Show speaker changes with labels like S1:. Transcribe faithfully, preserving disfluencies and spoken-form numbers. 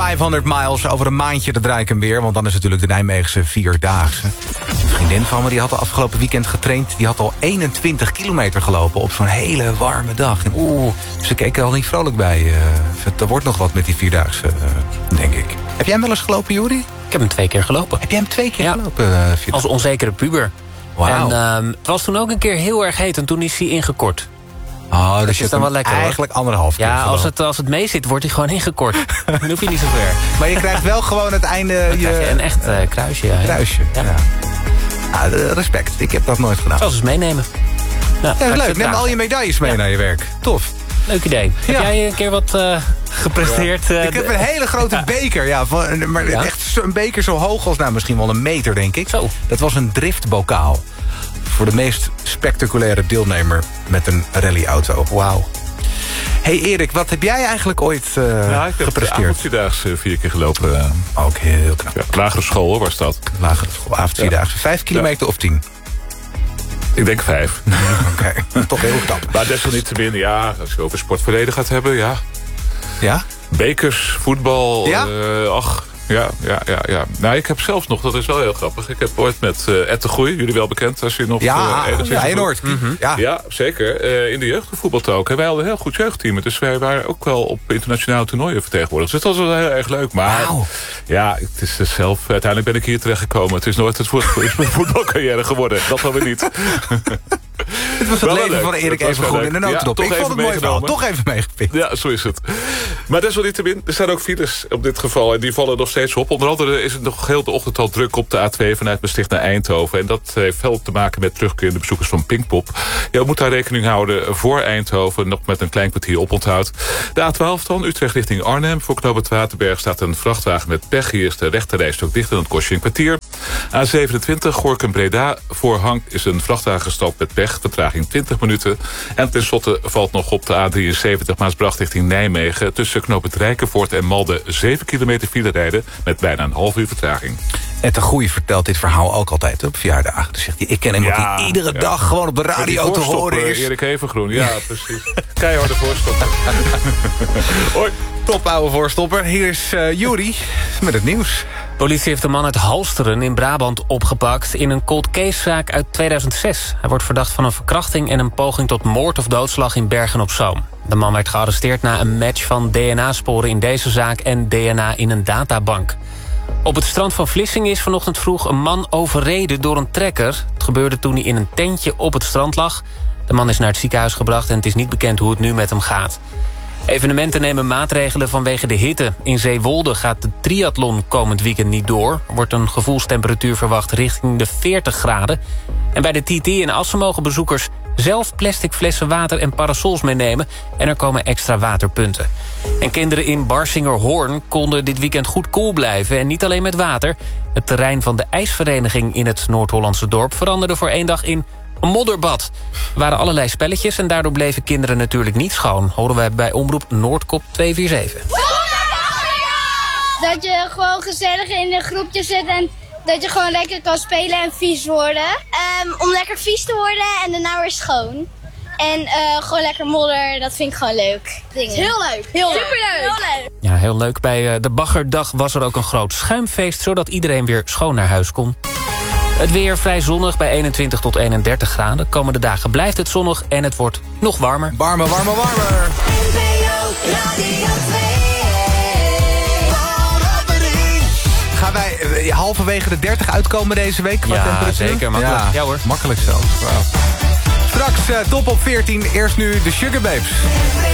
S1: vijfhonderd miles over een maandje, dat draai ik hem weer. Want dan is natuurlijk de Nijmeegse Vierdaagse. Een vriendin van me, die had de afgelopen weekend getraind. Die had al eenentwintig kilometer gelopen op zo'n hele warme dag. En oeh, ze keken er al niet vrolijk bij. Uh, er wordt nog wat met die Vierdaagse, uh, denk ik. Heb jij hem wel eens gelopen, Juri?
S2: Ik heb hem twee keer gelopen.
S1: Heb jij hem twee keer
S2: ja.
S1: gelopen? Uh,
S2: Als onzekere puber.
S1: Wow.
S2: En uh, het was toen ook een keer heel erg heet en toen is hij ingekort.
S1: Oh,
S2: dat
S1: dus
S2: is dan wel lekker,
S1: eigenlijk hoor. anderhalf keer
S2: Ja, als het,
S1: gelopen.
S2: als het mee zit, wordt hij gewoon ingekort. Dan hoef je niet zo ver.
S1: Maar je krijgt wel gewoon het einde...
S2: Dan
S1: je...
S2: krijg je een echt uh, kruisje. Ja.
S1: Kruisje, ja. ja. Ah, respect, ik heb dat nooit gedaan.
S2: Zoals eens meenemen. Nou,
S1: ja, dat is leuk, neem al je medailles mee ja. naar je werk. Tof.
S2: Leuk idee. Ja. Heb jij een keer wat uh, gepresteerd?
S1: Ja.
S2: Uh,
S1: ik heb een hele grote beker. Ja, van, maar ja? echt een beker zo hoog als nou, misschien wel een meter, denk ik.
S2: Zo.
S1: Dat was een driftbokaal. Voor de meest spectaculaire deelnemer met een rallyauto. Wauw. Hey Erik, wat heb jij eigenlijk ooit uh,
S3: ja, ik heb
S1: gepresteerd?
S3: de avondvierdaagse vier keer gelopen. Uh,
S1: Ook heel knap.
S3: Ja, lagere school hoor, was dat.
S1: Lagere school, avondvierdaagse. Ja. Vijf kilometer ja. of tien?
S3: Ik denk vijf.
S1: Oké, okay. Toch heel knap.
S3: Maar desalniettemin, ja, als je over sportverleden gaat hebben, ja.
S1: Ja?
S3: Bekers, voetbal,
S1: ja?
S3: Uh, ach... Ja, ja, ja, ja. Nou, ik heb zelfs nog, dat is wel heel grappig. Ik heb ooit met uh, Ed de Goeie, jullie wel bekend als je nog...
S1: Ja,
S3: uh,
S1: ja, Eenoord. Mm-hmm. Ja.
S3: ja, zeker. Uh, in de jeugdvoetbal ook. Wij hadden een heel goed jeugdteam. Dus wij waren ook wel op internationale toernooien vertegenwoordigd. Dus dat was wel heel erg leuk. Maar wow. ja, het is dus zelf... Uiteindelijk ben ik hier terechtgekomen. Het is nooit het voetbalcarrière geworden. Dat wel weer niet.
S1: Het was het wel leven van Erik even goed in de notendop. Ja, ik vond het mooi verhaal. Toch even meegepikt.
S3: Ja, zo is het. Maar desalniettemin, er staan ook files op dit geval. En die vallen nog steeds op. Onder andere is het nog heel de ochtend al druk op de A twee vanuit Maastricht naar Eindhoven. En dat heeft veel te maken met terugkerende bezoekers van Pinkpop. Je moet daar rekening houden voor Eindhoven. Nog met een klein kwartier oponthoud. De A twaalf dan, Utrecht richting Arnhem. Voor knooppunt Waterberg staat een vrachtwagen met pech. Hier is de rechterrijstrook dicht en dat kost je een kwartier. A zevenentwintig, Gorinchem-Breda. Voor Hank is een vrachtwagen gestopt met pech. Vertraging twintig minuten. En tenslotte valt nog op de A drieënzeventig Maasbracht richting Nijmegen. Tussen knooppunt Rijkenvoort en Malden zeven kilometer file rijden met bijna een half uur vertraging.
S1: Ed de Goeie vertelt dit verhaal ook altijd op verjaardagen. Dan zegt hij, ik ken iemand ja, die iedere ja. dag gewoon op de radio te horen is.
S3: Erik Evengroen, ja precies. Keiharde voorstopper. Hoi.
S1: Top oude voorstopper. Hier is uh, Juri met het nieuws.
S2: Politie heeft een man uit Halsteren in Brabant opgepakt in een cold case-zaak uit tweeduizend zes. Hij wordt verdacht van een verkrachting en een poging tot moord of doodslag in Bergen-op-Zoom. De man werd gearresteerd na een match van D N A-sporen in deze zaak en D N A in een databank. Op het strand van Vlissingen is vanochtend vroeg een man overreden door een trekker. Het gebeurde toen hij in een tentje op het strand lag. De man is naar het ziekenhuis gebracht en het is niet bekend hoe het nu met hem gaat. Evenementen nemen maatregelen vanwege de hitte. In Zeewolde gaat de triathlon komend weekend niet door. Er wordt een gevoelstemperatuur verwacht richting de veertig graden. En bij de T T in Assen mogen bezoekers zelf plastic flessen water en parasols meenemen. En er komen extra waterpunten. En kinderen in Barsingerhoorn konden dit weekend goed koel blijven. En niet alleen met water. Het terrein van de ijsvereniging in het Noord-Hollandse dorp veranderde voor één dag in een modderbad. Er waren allerlei spelletjes en daardoor bleven kinderen natuurlijk niet schoon. Horen wij bij Omroep Noordkop tweehonderdvierenzestig.
S4: Dat je gewoon gezellig in een groepje zit en dat je gewoon lekker kan spelen en vies worden. Um, om lekker vies te worden en daarna weer schoon. En uh, gewoon lekker modder, dat vind ik gewoon leuk. Dingen. Heel leuk. Heel Superleuk. Heel leuk.
S2: Ja, heel leuk. Bij de Baggerdag was er ook een groot schuimfeest, zodat iedereen weer schoon naar huis kon. Het weer vrij zonnig bij eenentwintig tot eenendertig graden. Komende dagen blijft het zonnig en het wordt nog warmer.
S1: Warmer, warmer, warmer. Gaan wij uh, halverwege de dertig uitkomen deze week? Qua
S2: ja,
S1: temperatuur?
S2: zeker. Makkelijk. Ja, ja hoor.
S1: Makkelijk zelfs. Wow. Straks uh, top op veertien. Eerst nu de Sugar Babes.